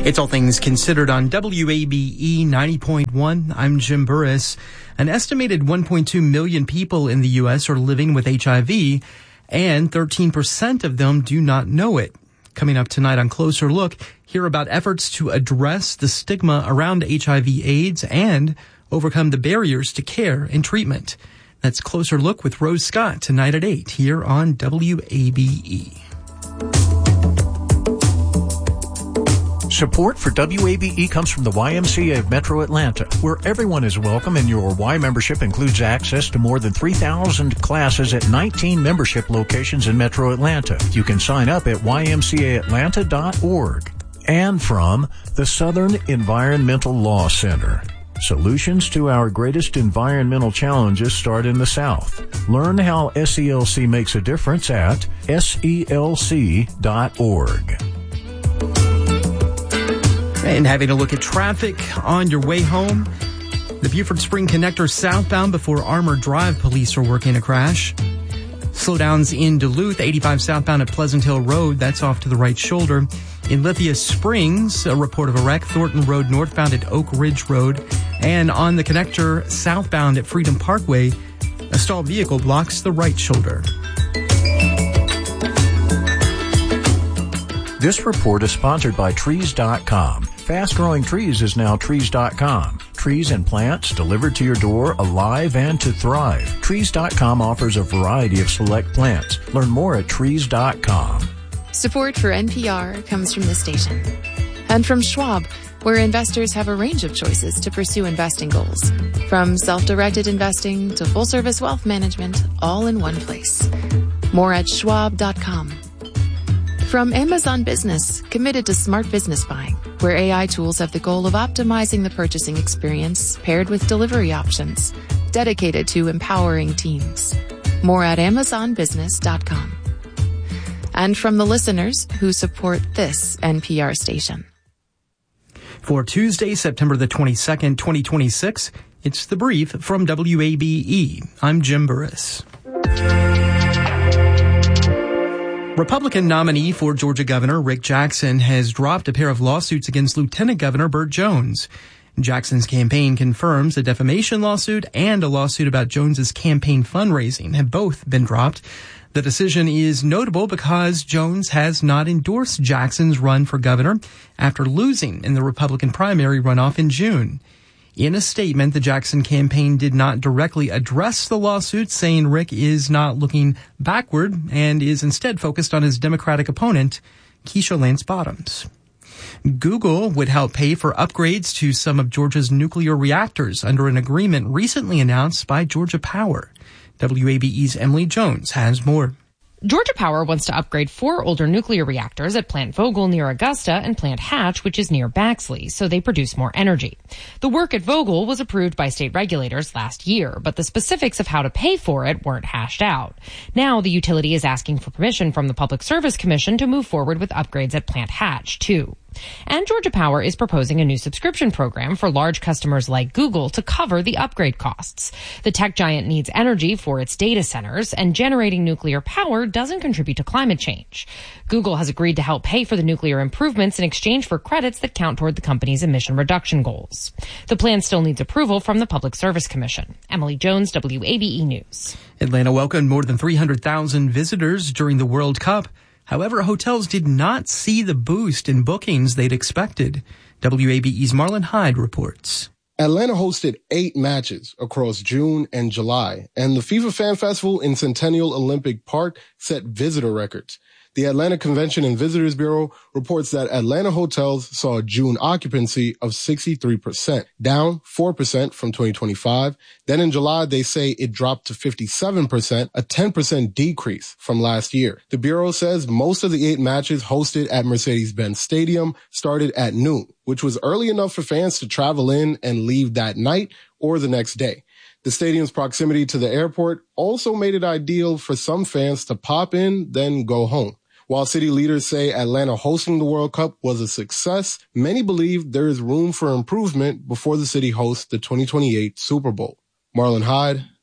It's All Things Considered on WABE 90.1. I'm Jim Burris. An estimated 1.2 million people in the U.S. are living with HIV, and 13% of them do not know it. Coming up tonight on Closer Look, hear about efforts to address the stigma around HIV/AIDS and overcome the barriers to care and treatment. That's Closer Look with Rose Scott tonight at 8 here on WABE. Support for WABE comes from the YMCA of Metro Atlanta, where everyone is welcome and your Y membership includes access to more than 3,000 classes at 19 membership locations in Metro Atlanta. You can sign up at ymcaatlanta.org. And from the Southern Environmental Law Center. Solutions to our greatest environmental challenges start in the South. Learn how SELC makes a difference at SELC.org. And having a look at traffic on your way home. The Buford Spring Connector southbound before Armour Drive, police are working a crash. Slowdowns in Duluth, 85 southbound at Pleasant Hill Road. That's off to the right shoulder. In Lithia Springs, a report of a wreck. Thornton Road northbound at Oak Ridge Road. And on the connector southbound at Freedom Parkway, a stalled vehicle blocks the right shoulder. This report is sponsored by Trees.com. Fast-growing trees is now Trees.com. Trees and plants delivered to your door alive and to thrive. Trees.com offers a variety of select plants. Learn more at Trees.com. Support for NPR comes from this station. And from Schwab, where investors have a range of choices to pursue investing goals. From self-directed investing to full-service wealth management, all in one place. More at Schwab.com. From Amazon Business, committed to smart business buying, where AI tools have the goal of optimizing the purchasing experience paired with delivery options, dedicated to empowering teams. More at AmazonBusiness.com. And from the listeners who support this NPR station. For Tuesday, September the 22nd, 2026, it's The Brief from WABE. I'm Jim Burris. Republican nominee for Georgia Governor Rick Jackson has dropped a pair of lawsuits against Lieutenant Governor Burt Jones. Jackson's campaign confirms a defamation lawsuit and a lawsuit about Jones's campaign fundraising have both been dropped. The decision is notable because Jones has not endorsed Jackson's run for governor after losing in the Republican primary runoff in June. In a statement, the Jackson campaign did not directly address the lawsuit, saying Rick is not looking backward and is instead focused on his Democratic opponent, Keisha Lance Bottoms. Google would help pay for upgrades to some of Georgia's nuclear reactors under an agreement recently announced by Georgia Power. WABE's Emily Jones has more. Georgia Power wants to upgrade 4 older nuclear reactors at Plant Vogtle near Augusta and Plant Hatch, which is near Baxley, so they produce more energy. The work at Vogtle was approved by state regulators last year, but the specifics of how to pay for it weren't hashed out. Now the utility is asking for permission from the Public Service Commission to move forward with upgrades at Plant Hatch, too. And Georgia Power is proposing a new subscription program for large customers like Google to cover the upgrade costs. The tech giant needs energy for its data centers, and generating nuclear power doesn't contribute to climate change. Google has agreed to help pay for the nuclear improvements in exchange for credits that count toward the company's emission reduction goals. The plan still needs approval from the Public Service Commission. Emily Jones, WABE News. Atlanta welcomed more than 300,000 visitors during the World Cup. However, hotels did not see the boost in bookings they'd expected. WABE's Marlon Hyde reports. Atlanta hosted 8 matches across June and July, and the FIFA Fan Festival in Centennial Olympic Park set visitor records. The Atlanta Convention and Visitors Bureau reports that Atlanta hotels saw a June occupancy of 63%, down 4% from 2025. Then in July, they say it dropped to 57%, a 10% decrease from last year. The Bureau says most of the 8 matches hosted at Mercedes-Benz Stadium started at noon, which was early enough for fans to travel in and leave that night or the next day. The stadium's proximity to the airport also made it ideal for some fans to pop in, then go home. While city leaders say Atlanta hosting the World Cup was a success, many believe there is room for improvement before the city hosts the 2028 Super Bowl. Marlon Hyde,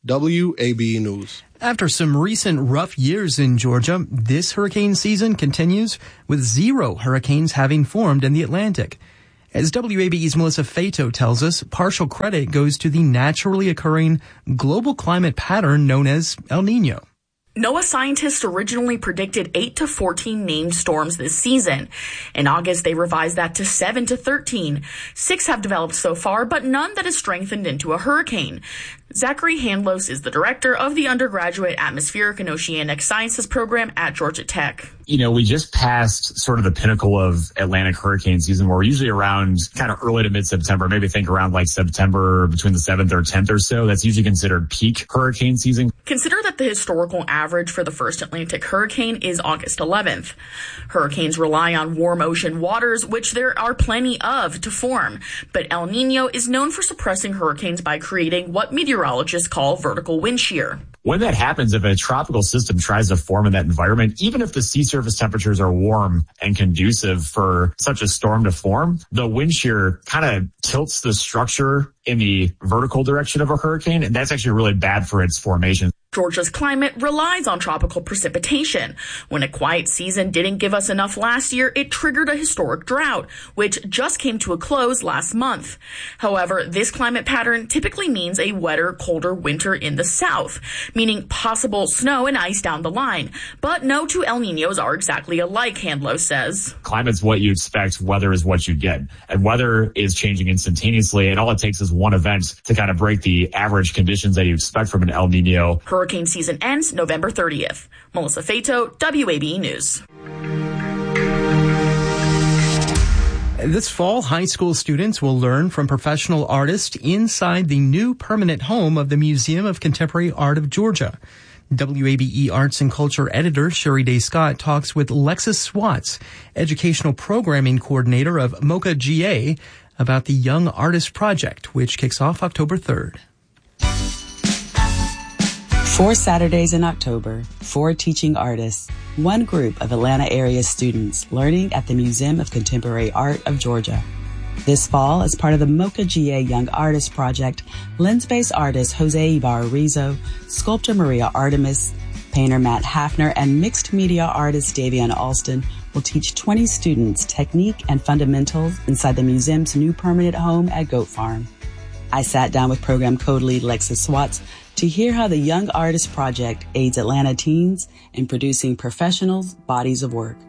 WABE News. After some recent rough years in Georgia, this hurricane season continues with 0 hurricanes having formed in the Atlantic. As WABE's Melissa Fato tells us, partial credit goes to the naturally occurring global climate pattern known as El Niño. NOAA scientists originally predicted 8 to 14 named storms this season. In August, they revised that to 7 to 13. 6 have developed so far, but none that has strengthened into a hurricane. Zachary Handlos is the director of the undergraduate atmospheric and oceanic sciences program at Georgia Tech. You know, we just passed sort of the pinnacle of Atlantic hurricane season, where we're usually around kind of early to mid-September, maybe think around like September between the 7th or 10th or so. That's usually considered peak hurricane season. Consider that the historical average for the first Atlantic hurricane is August 11th. Hurricanes rely on warm ocean waters, which there are plenty of to form. But El Niño is known for suppressing hurricanes by creating what meteorologists call vertical wind shear. When that happens, if a tropical system tries to form in that environment, even if the sea surface temperatures are warm and conducive for such a storm to form, the wind shear kind of tilts the structure in the vertical direction of a hurricane, and that's actually really bad for its formation. Georgia's climate relies on tropical precipitation. When a quiet season didn't give us enough last year, it triggered a historic drought, which just came to a close last month. However, this climate pattern typically means a wetter, colder winter in the south, meaning possible snow and ice down the line. But no two El Niños are exactly alike, Handlos says. Climate's what you expect, weather is what you get. And weather is changing instantaneously, and all it takes is one event to kind of break the average conditions that you expect from an El Niño. Hurricane season ends November 30th. Melissa Fato, WABE News. This fall, high school students will learn from professional artists inside the new permanent home of the Museum of Contemporary Art of Georgia. WABE Arts and Culture editor Sherry Day Scott talks with Lexus Swats, educational programming coordinator of MOCA GA, about the Young Artist Project, which kicks off October 3rd. 4 Saturdays in October, 4 teaching artists, 1 group of Atlanta area students learning at the Museum of Contemporary Art of Georgia. This fall, as part of the MOCA GA Young Artist Project, lens-based artist Jose Ibarra-Rizzo, sculptor Maria Artemis, painter Matt Hafner, and mixed media artist Davion Alston will teach 20 students technique and fundamentals inside the museum's new permanent home at Goat Farm. I sat down with program code lead Lexus Swats to hear how the Young Artist Project aids Atlanta teens in producing professionals' bodies of work.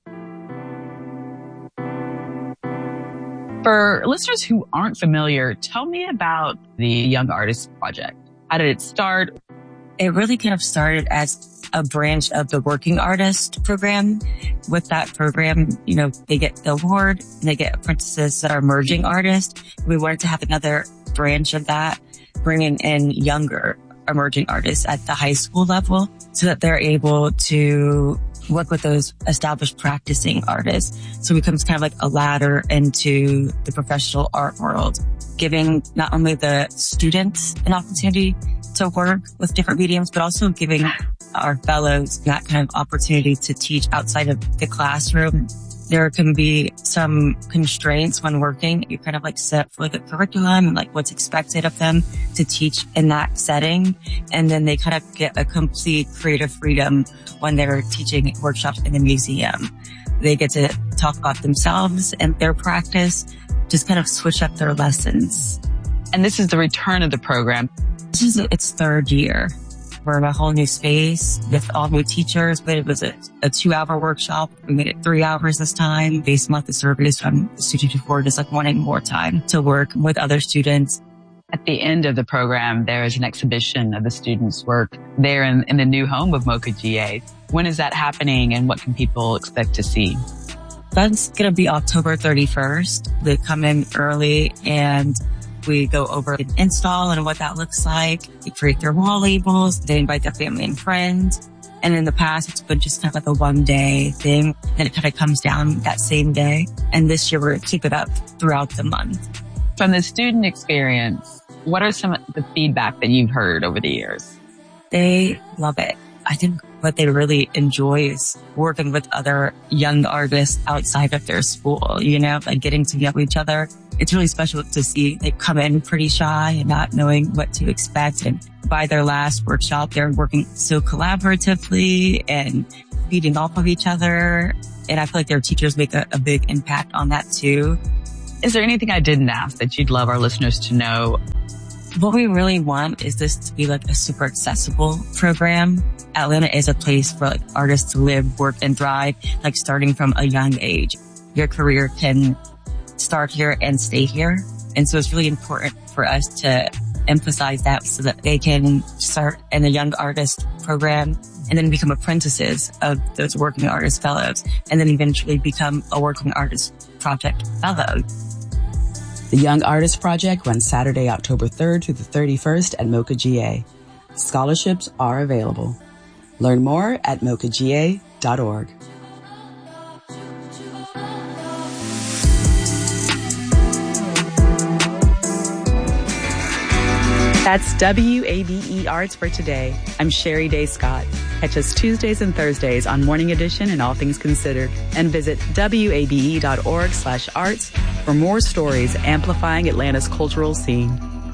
For listeners who aren't familiar, tell me about the Young Artist Project. How did it start? It really kind of started as a branch of the Working Artist program. With that program, you know, they get the award and they get apprentices that are emerging artists. We wanted to have another branch of that, bringing in younger emerging artists at the high school level so that they're able to work with those established practicing artists. So it becomes kind of like a ladder into the professional art world, giving not only the students an opportunity to work with different mediums, but also giving our fellows that kind of opportunity to teach outside of the classroom. There can be some constraints when working. You kind of like set for like a curriculum and like what's expected of them to teach in that setting. And then they kind of get a complete creative freedom when they're teaching workshops in the museum. They get to talk about themselves and their practice, just kind of switch up their lessons. And this is the return of the program. This is its 3rd year. We're in a whole new space with all new teachers, but it was a 2-hour workshop. We made it 3 hours this time based on the surveys from the students before, just like wanting more time to work with other students. At the end of the program, there is an exhibition of the students' work there in the new home of MOCA GA. When is that happening and what can people expect to see? That's going to be October 31st. They come in early and we go over an install and what that looks like. They create their wall labels. They invite their family and friends. And in the past, it's been just kind of like a 1-day thing. Then it kind of comes down that same day. And this year, we're going to keep it up throughout the month. From the student experience, what are some of the feedback that you've heard over the years? They love it. I think what they really enjoy is working with other young artists outside of their school, you know, like getting to know each other. It's really special to see they come in pretty shy and not knowing what to expect. And by their last workshop, they're working so collaboratively and feeding off of each other. And I feel like their teachers make a big impact on that too. Is there anything I didn't ask that you'd love our listeners to know? What we really want is this to be like a super accessible program. Atlanta is a place for like artists to live, work, and thrive, like starting from a young age. Your career can start here and stay here. And so it's really important for us to emphasize that so that they can start in the young artist program and then become apprentices of those working artist fellows and then eventually become a working artist project fellow. The Young Artist Project runs Saturday, October 3rd through the 31st at Mocha GA. Scholarships are available. Learn more at mochaga.org. That's WABE Arts for today. I'm Sherry Day Scott. Catch us Tuesdays and Thursdays on Morning Edition and All Things Considered, and visit wabe.org/arts for more stories amplifying Atlanta's cultural scene.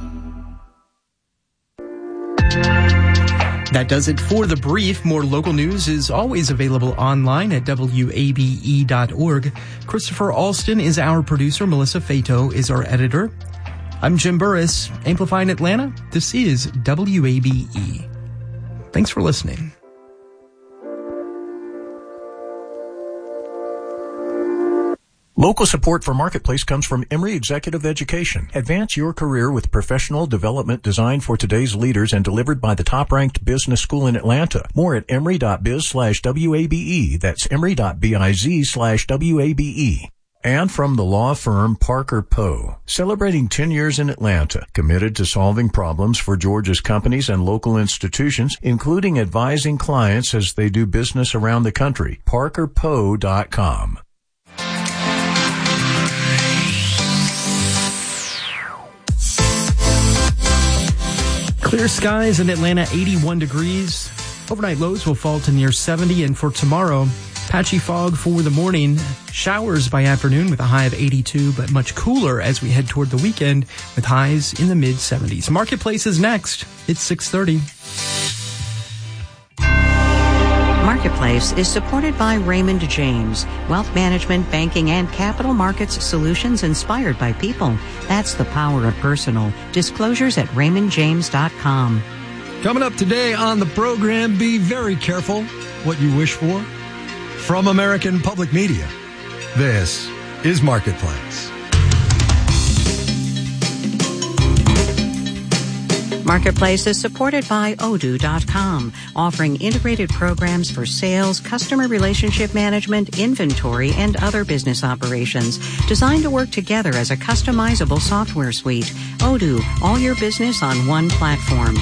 That does it for The Brief. More local news is always available online at wabe.org. Christopher Alston is our producer. Melissa Fato is our editor. I'm Jim Burris, amplifying Atlanta. This is WABE. Thanks for listening. Local support for Marketplace comes from Emory Executive Education. Advance your career with professional development designed for today's leaders and delivered by the top-ranked business school in Atlanta. More at emory.biz/WABE. That's emory.biz/WABE. And from the law firm Parker Poe, celebrating 10 years in Atlanta, committed to solving problems for Georgia's companies and local institutions, including advising clients as they do business around the country. ParkerPoe.com. Clear skies in Atlanta, 81 degrees. Overnight lows will fall to near 70, and for tomorrow, patchy fog for the morning, showers by afternoon with a high of 82, but much cooler as we head toward the weekend with highs in the mid-70s. Marketplace is next. It's 6:30. Marketplace is supported by Raymond James, wealth management, banking, and capital markets solutions inspired by people. That's the power of personal. Disclosures at raymondjames.com. Coming up today on the program, be very careful what you wish for. From American Public Media, this is Marketplace. Marketplace is supported by Odoo.com, offering integrated programs for sales, customer relationship management, inventory, and other business operations, designed to work together as a customizable software suite. Odoo, all your business on one platform.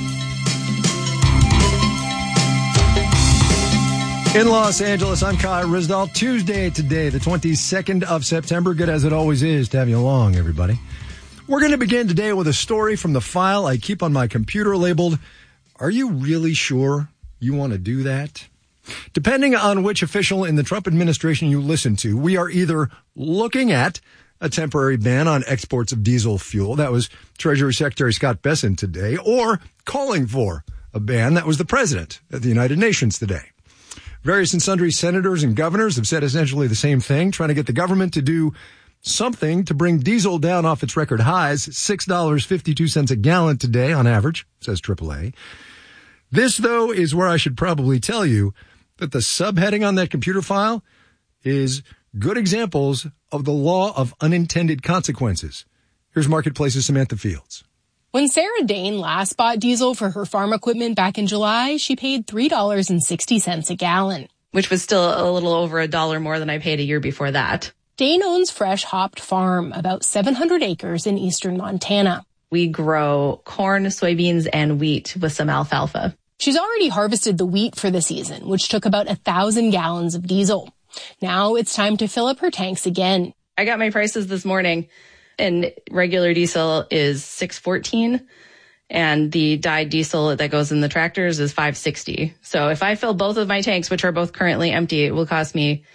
In Los Angeles, I'm Kai Risdall. Tuesday today, the 22nd of September. Good as it always is to have you along, everybody. We're going to begin today with a story from the file I keep on my computer labeled, "Are you really sure you want to do that?" Depending on which official in the Trump administration you listen to, we are either looking at a temporary ban on exports of diesel fuel, that was Treasury Secretary Scott Bessent today, or calling for a ban, that was the president at the United Nations today. Various and sundry senators and governors have said essentially the same thing, trying to get the government to do something to bring diesel down off its record highs, $6.52 a gallon today on average, says AAA. This, though, is where I should probably tell you that the subheading on that computer file is good examples of the law of unintended consequences. Here's Marketplace's Samantha Fields. When Sarah Dane last bought diesel for her farm equipment back in July, she paid $3.60 a gallon. Which was still a little over $1 more than I paid a year before that. Dane owns Fresh Hopped Farm, about 700 acres in eastern Montana. We grow corn, soybeans, and wheat with some alfalfa. She's already harvested the wheat for the season, which took about 1,000 gallons of diesel. Now it's time to fill up her tanks again. I got my prices this morning, and regular diesel is $6.14, and the dyed diesel that goes in the tractors is $5.60. So if I fill both of my tanks, which are both currently empty, it will cost me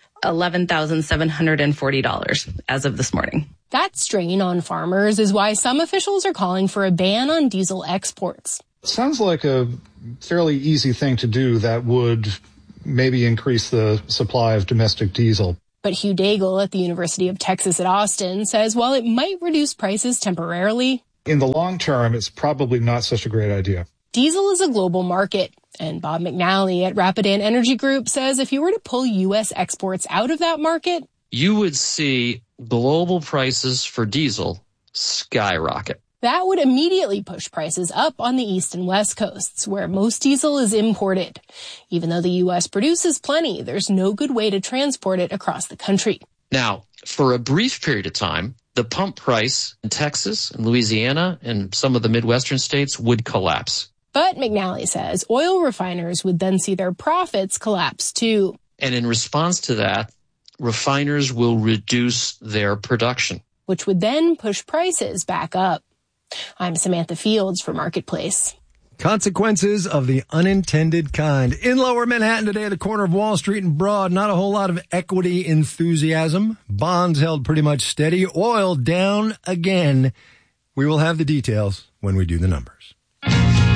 $11,740 as of this morning. That strain on farmers is why some officials are calling for a ban on diesel exports. Sounds like a fairly easy thing to do that would maybe increase the supply of domestic diesel. But Hugh Daigle at the University of Texas at Austin says while it might reduce prices temporarily, in the long term, it's probably not such a great idea. Diesel is a global market, and Bob McNally at Rapidan Energy Group says if you were to pull U.S. exports out of that market, you would see global prices for diesel skyrocket. That would immediately push prices up on the East and West Coasts, where most diesel is imported. Even though the U.S. produces plenty, there's no good way to transport it across the country. Now, for a brief period of time, the pump price in Texas and Louisiana and some of the Midwestern states would collapse. But McNally says oil refiners would then see their profits collapse too. And in response to that, refiners will reduce their production, which would then push prices back up. I'm Samantha Fields for Marketplace. Consequences of the unintended kind. In Lower Manhattan today at the corner of Wall Street and Broad, not a whole lot of equity enthusiasm. Bonds held pretty much steady. Oil down again. We will have the details when we do the numbers.